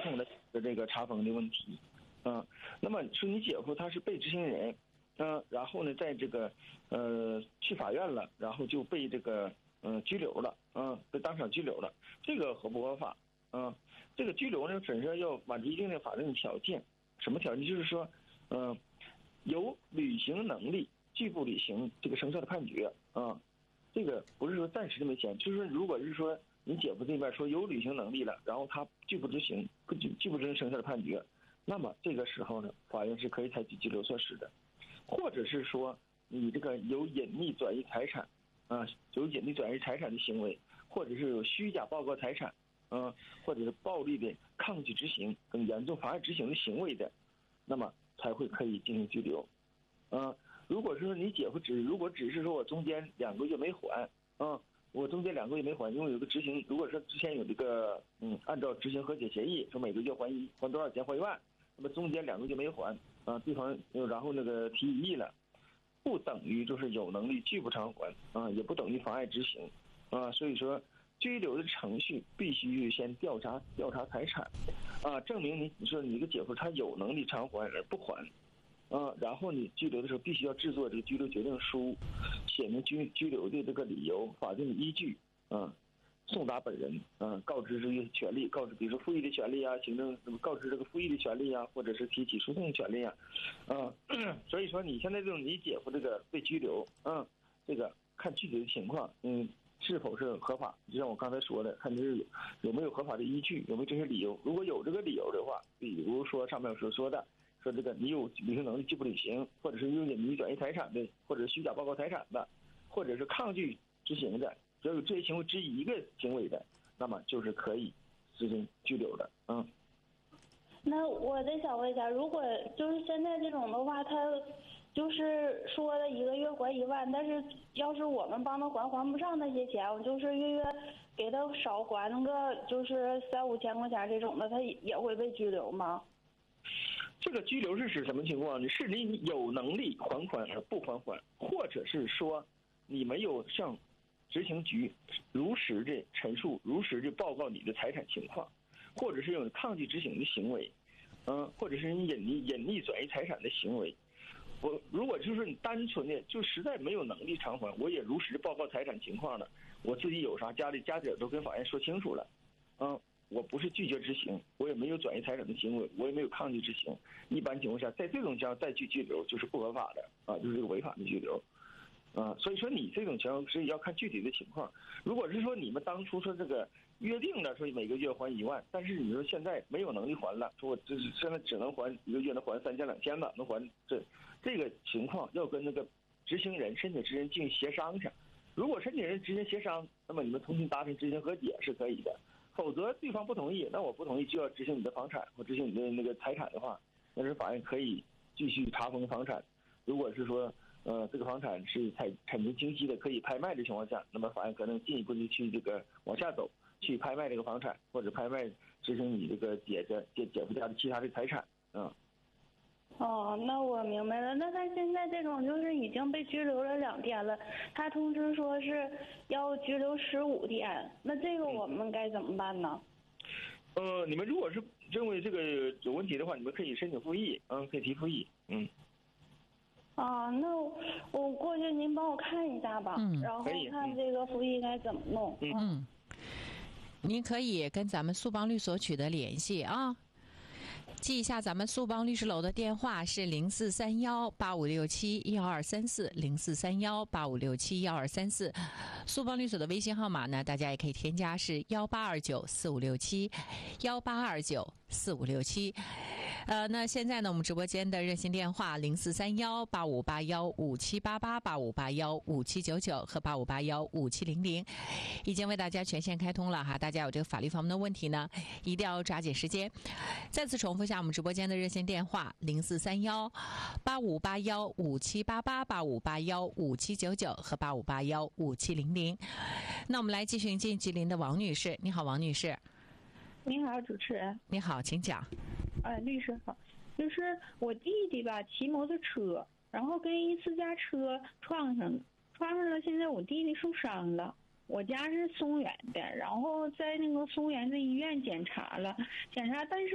控的这个查封的问题。那么说你姐夫他是被执行人，然后呢，在这个去法院了，然后就被这个拘留了，被当场拘留了，这个合不合法？这个拘留呢，本身要满足一定的法定条件，什么条件？就是说，有履行能力，拒不履行这个生效的判决这个不是说暂时的没钱，就是说如果是说你姐夫这边说有履行能力了，然后他拒不执行生效的判决，那么这个时候呢，法院是可以采取拘留措施的，或者是说你这个有隐匿转移财产有隐匿转移财产的行为，或者是有虚假报告财产或者是暴力的抗拒执行等严重妨碍执行的行为的，那么才会可以进行拘留。如果是说你姐夫如果只是说我中间2个月没还我中间2个月没还，因为有个执行，如果说之前有这个按照执行和解协议说每个月还多少钱，还1万，那么中间2个月没还对方然后那个提异议了，不等于就是有能力拒不偿还也不等于妨碍执行所以说拘留的程序必须先调查财产证明你说你这个姐夫他有能力偿还而不还然后你拘留的时候必须要制作这个拘留决定书，写明拘留的这个理由、法定的依据送达本人告知这些权利，告知比如说复议的权利行政告知这个复议的权利或者是提起诉讼的权利所以说你现在这种你姐夫这个被拘留这个看具体的情况是否是合法，就像我刚才说的，看就是有没有合法的依据，有没有这些理由。如果有这个理由的话，比如说上面所说的说这个你有履行能力拒不履行，或者是有隐匿转移财产的，或者是虚假报告财产的，或者是抗拒执行的，只要有这些行为之一个行为的，那么就是可以实行拘留的那我再想问一下，如果就是现在这种的话，他就是说的1个月还1万，但是要是我们帮他还不上那些钱，我就是月给他少还个就是3、5千块钱这种的，他也会被拘留吗？ 这个拘留是指什么情况？是你有能力还款而不还款，或者是说你没有向执行局如实的陈述、如实的报告你的财产情况，或者是有抗拒执行的行为，或者是你隐匿转移财产的行为。如果就是你单纯的就实在没有能力偿还，我也如实报告财产情况了，我自己有啥家里家底都跟法院说清楚了，我不是拒绝执行，我也没有转移财产的行为，我也没有抗拒执行。一般情况下，在这种情况再去拘留就是不合法的就是这个违法的拘留所以说你这种情况是要看具体的情况。如果是说你们当初说这个约定了说每个月还1万，但是你说现在没有能力还了，说我这是现在只能还1个月能还3000、2000了，能还这个情况要跟那个执行人、申请执行人进行协商去。如果申请人执行协商，那么你们重新达成执行和解是可以的。否则对方不同意，那我不同意就要执行你的房产或执行你的那个财产的话，那是法院可以继续查封房产。如果是说这个房产是产权清晰的可以拍卖的情况下，那么法院可能进一步的去这个往下走，去拍卖这个房产，或者拍卖执行你这个姐夫家的其他的财产那我明白了。那他现在这种就是已经被拘留了2天了，他通知说是要拘留15天，那这个我们该怎么办呢？ 你们如果是认为这个有问题的话，你们可以申请复议可以提复议那我过去您帮我看一下吧然后看这个复议该怎么弄您可以跟咱们苏邦律所取得联系记一下咱们苏邦律师楼的电话是043185671234，043185671234。苏邦律所的微信号码呢，大家也可以添加是18294567，18294567。那现在呢，我们直播间的热线电话043185815788、85815799和85815700已经为大家全线开通了哈。大家有这个法律方面的问题呢，一定要抓紧时间。再次重复一下我们直播间的热线电话：043185815788、85815799和85815700。那我们来继续进吉林的王女士，你好，王女士。 你好，主持人。 你好，请讲。 律师好，就是我弟弟吧，骑摩托车，然后跟一私家车撞上了，现在我弟弟受伤了。我家是松原的，然后在那个松原的医院检查，但是